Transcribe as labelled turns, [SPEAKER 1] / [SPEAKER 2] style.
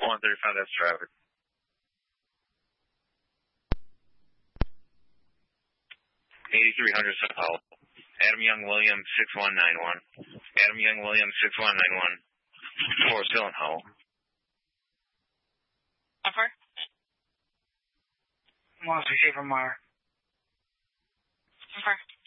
[SPEAKER 1] 135, that's traffic. $8,300 South Howell. Adam Young Williams 6191. Adam Young Williams 6191. 4 still in Howell.
[SPEAKER 2] Upper?
[SPEAKER 3] Monster Shaver Meyer.
[SPEAKER 2] Upper.